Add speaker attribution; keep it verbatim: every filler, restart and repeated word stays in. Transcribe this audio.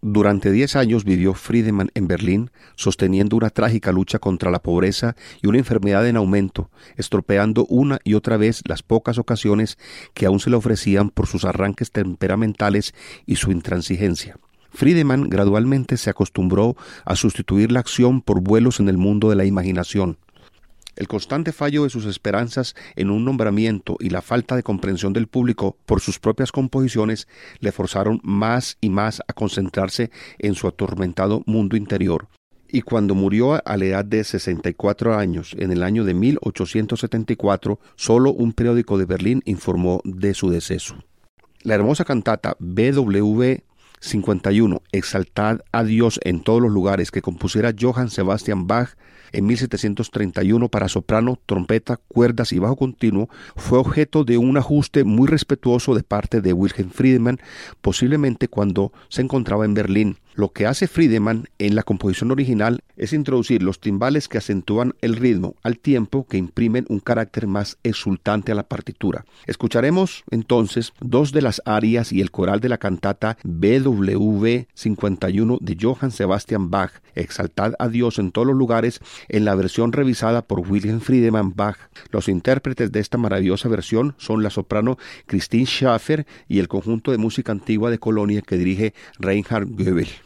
Speaker 1: Durante diez años vivió Friedemann en Berlín, sosteniendo una trágica lucha contra la pobreza y una enfermedad en aumento, estropeando una y otra vez las pocas ocasiones que aún se le ofrecían por sus arranques temperamentales y su intransigencia. Friedemann gradualmente se acostumbró a sustituir la acción por vuelos en el mundo de la imaginación. El constante fallo de sus esperanzas en un nombramiento y la falta de comprensión del público por sus propias composiciones le forzaron más y más a concentrarse en su atormentado mundo interior. Y cuando murió a la edad de sesenta y cuatro años, en el año de mil ochocientos setenta y cuatro, solo un periódico de Berlín informó de su deceso. La hermosa cantata B W cincuenta y uno, Exaltad a Dios en todos los lugares, que compusiera Johann Sebastian Bach en mil setecientos treinta y uno para soprano, trompeta, cuerdas y bajo continuo, fue objeto de un ajuste muy respetuoso de parte de Wilhelm Friedemann, posiblemente cuando se encontraba en Berlín. Lo que hace Friedemann en la composición original es introducir los timbales que acentúan el ritmo al tiempo que imprimen un carácter más exultante a la partitura. Escucharemos entonces dos de las arias y el coral de la cantata B W cincuenta y uno de Johann Sebastian Bach, Exaltad a Dios en todos los lugares, en la versión revisada por Wilhelm Friedemann Bach. Los intérpretes de esta maravillosa versión son la soprano Christine Schaffer y el conjunto de música antigua de Colonia que dirige Reinhard Goebel.